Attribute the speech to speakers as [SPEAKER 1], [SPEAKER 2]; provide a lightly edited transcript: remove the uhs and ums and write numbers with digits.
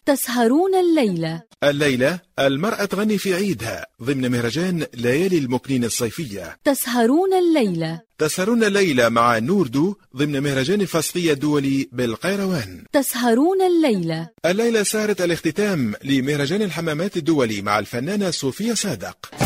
[SPEAKER 1] تسهرون الليلة.
[SPEAKER 2] الليلة المرأة تغني في عيدها ضمن مهرجان ليالي المكنين الصيفية.
[SPEAKER 1] تسهرون الليلة.
[SPEAKER 2] تسهرون الليلة مع نوردو ضمن مهرجان الفصلية الدولي بالقيروان.
[SPEAKER 1] تسهرون الليلة.
[SPEAKER 2] الليلة سهرة الاختتام لمهرجان الحمامات الدولي مع الفنانة صوفيا صادق.